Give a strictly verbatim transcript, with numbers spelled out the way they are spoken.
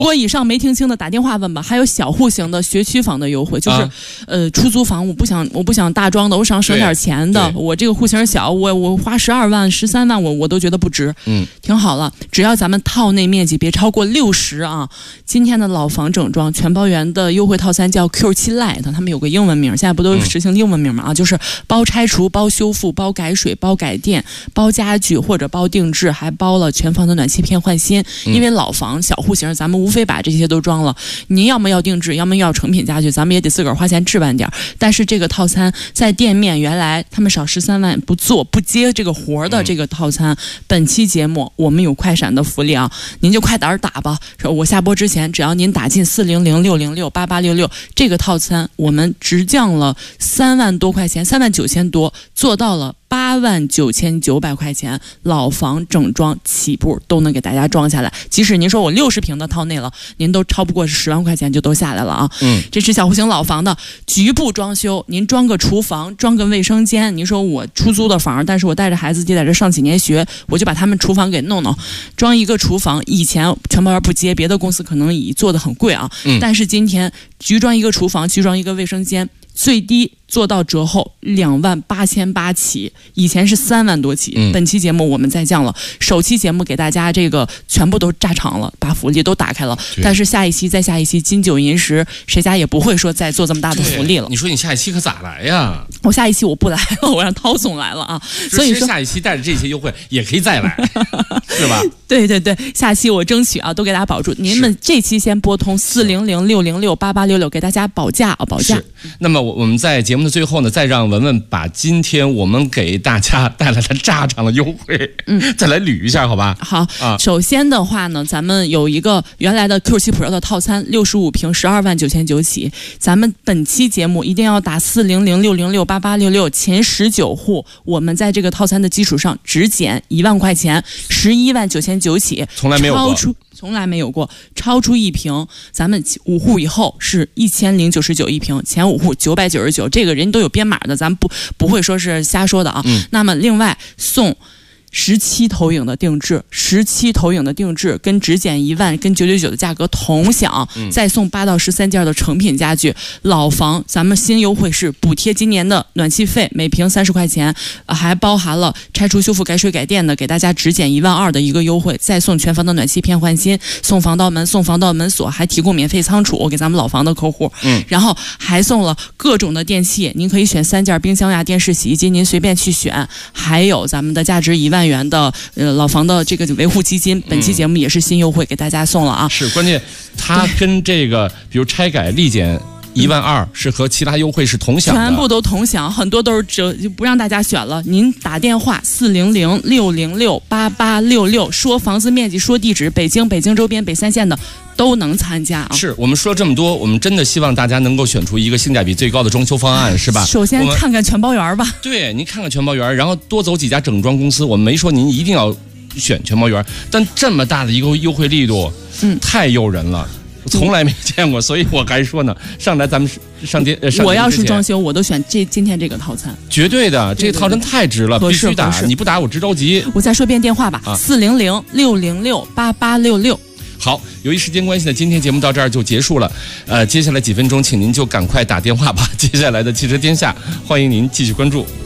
如果以上没听清的，打电话问吧。还有小户型的学区房的优惠，就是、啊、呃出租房，我不想我不想大装的，我想省点钱的。我这个户型小，我我花十二万、十三万，我我都觉得不值。嗯，挺好了，只要咱们套内面积别超过六十啊。今天的老房整装全包圆的优惠套餐叫 Q 七 Lite， 他们有个英文名，现在不都实行英文名吗？啊，就是包拆除、包修复、包改水、包改电、包家具或者包定制，还包了全房的暖气片换新。因为老房小户型，咱们无非把这些都装了。您要么要定制，要么要成品家具，咱们也得自个儿花钱置办点。但是这个套餐在店面原来他们少十三万不做不接这个活的这个套餐，本期节目我们有快闪的福利啊，您就快点打吧。我下播之前，只要您打进四零零六零六八八六六这个套餐，我们直降了三万多块钱，三万九千多，做到了八万九千九百块钱，老房整装起步都能给大家装下来。即使您说我六十平的套内了，您都超不过十万块钱就都下来了啊。嗯，这是小户型老房的局部装修，您装个厨房，装个卫生间。您说我出租的房，但是我带着孩子就在这上几年学，我就把他们厨房给弄弄，装一个厨房。以前全包圆不接，别的公司可能以做的很贵啊。嗯，但是今天局装一个厨房，局装一个卫生间，最低做到折后两万八千八起，以前是三万多起、嗯。本期节目我们再降了，首期节目给大家这个全部都炸场了，把福利都打开了。但是下一期再下一期金九银十，谁家也不会说再做这么大的福利了。 你说你下一期可咋来呀？ 我下一期我不来了，我让涛总来了啊。所以说下一期带着这些优惠也可以再来，是吧？ 对对对，下期我争取啊都给大家保住。您们这期先拨通四零零六零六八八六六，给大家保价啊保价。 那么我我们在节目的最后呢，再让文文把今天我们给大家带来的炸场的优惠，嗯，再来捋一下，好吧？ 好啊。首先的话呢，咱们有一个原来的 Q 七 Pro 的套餐，六十五平，十二万九千九起。咱们本期节目一定要打四零零六零六八八六六，前十九户，我们在这个套餐的基础上只减一万块钱，十一万九千九起， 从来没有过。 超出从来没有过，超出一平，咱们五户以后是一千零九十九一平，前五户九百九十九，这个人都有编码的，咱们不不会说是瞎说的啊。嗯、那么另外送十七投影的定制，十七投影的定制跟只减一万跟九九九的价格同享，嗯、再送八到十三件的成品家具。老房咱们新优惠是补贴今年的暖气费，每平三十块钱，呃，还包含了拆除修复改水改电的，给大家只减一万二的一个优惠，再送全房的暖气片换新，送防盗门，送防盗门锁，还提供免费仓储给咱们老房的客户。嗯，然后还送了各种的电器，您可以选三件冰箱呀、电视、洗衣机，您随便去选，还有咱们的价值一万元的呃老房的这个维护基金，本期节目也是新优惠给大家送了啊。 是，关键它跟这个比如拆改立减一万二是和其他优惠是同享的， 全部都同享，很多都是折，就不让大家选了。您打电话四零零六零六八八六六，说房子面积，说地址，北京、北京周边、北三县的都能参加啊！ 是我们说了这么多，我们真的希望大家能够选出一个性价比最高的装修方案，是吧？ 首先看看全包圆吧。 对，您看看全包圆，然后多走几家整装公司。我们没说您一定要选全包圆，但这么大的一个优惠力度，嗯，太诱人了。从来没见过，所以我还说呢，上来咱们上电，呃、上我要是装修，我都选这今天这个套餐， 绝对的，这个套餐太值了，必须打，你不打我直着急。 我再说遍电话吧，四零零六零六八八六六。 好，由于时间关系呢，今天节目到这儿就结束了。呃，接下来几分钟，请您就赶快打电话吧。接下来的汽车天下，欢迎您继续关注。